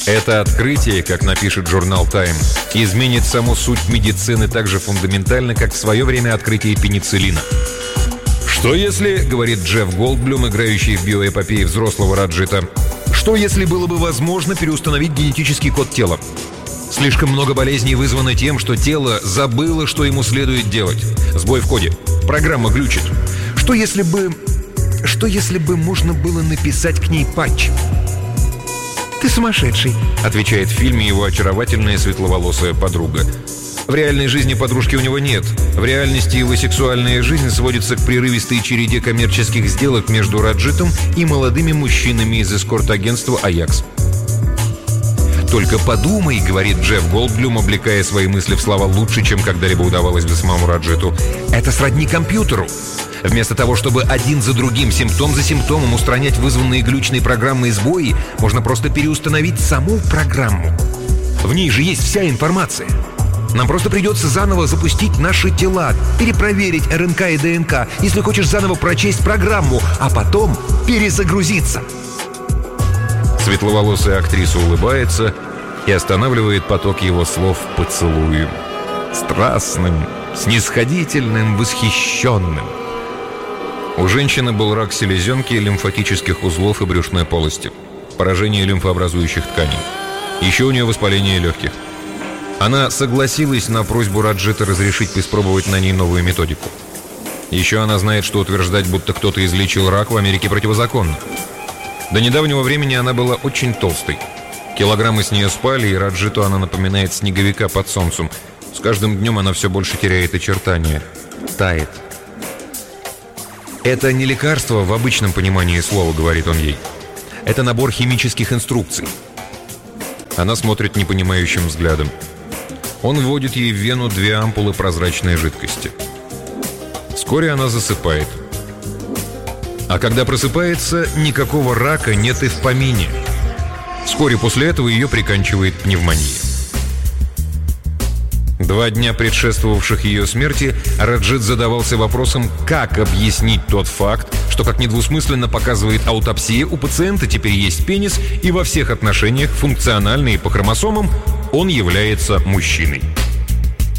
Это открытие, как напишет журнал Time, изменит саму суть медицины так же фундаментально, как в свое время открытие пенициллина. «Что если, — говорит Джефф Голдблюм, играющий в биоэпопее взрослого Раджита, — что если было бы возможно переустановить генетический код тела? Слишком много болезней вызвано тем, что тело забыло, что ему следует делать. Сбой в коде. Программа глючит. Что если бы можно было написать к ней патч?» «Ты сумасшедший», — отвечает в фильме его очаровательная светловолосая подруга. В реальной жизни подружки у него нет. В реальности его сексуальная жизнь сводится к прерывистой череде коммерческих сделок между Раджитом и молодыми мужчинами из эскорт-агентства «Аякс». «Только подумай, — говорит Джефф Голдблюм, облекая свои мысли в слова лучше, чем когда-либо удавалось бы самому Раджиту, — это сродни компьютеру. Вместо того, чтобы один за другим, симптом за симптомом устранять вызванные глючной программой сбои, можно просто переустановить саму программу. В ней же есть вся информация. Нам просто придется заново запустить наши тела, перепроверить РНК и ДНК, если хочешь заново прочесть программу, а потом перезагрузиться». Светловолосая актриса улыбается и останавливает поток его слов поцелуем. Страстным, снисходительным, восхищенным. У женщины был рак селезенки, лимфатических узлов и брюшной полости, поражение лимфообразующих тканей. Еще у нее воспаление легких. Она согласилась на просьбу Раджита разрешить испробовать на ней новую методику. Еще она знает, что утверждать, будто кто-то излечил рак, в Америке противозаконно. До недавнего времени она была очень толстой. Килограммы с нее спали, и Раджиту она напоминает снеговика под солнцем. С каждым днем она все больше теряет очертания. Тает. «Это не лекарство в обычном понимании слова, — говорит он ей. Это набор химических инструкций». Она смотрит непонимающим взглядом. Он вводит ей в вену 2 ампулы прозрачной жидкости. Вскоре она засыпает. А когда просыпается, никакого рака нет и в помине. Вскоре после этого ее приканчивает пневмония. 2 дня предшествовавших ее смерти Раджит задавался вопросом, как объяснить тот факт, что, как недвусмысленно показывает аутопсия, у пациента теперь есть пенис, и во всех отношениях, функционально и по хромосомам, он является мужчиной.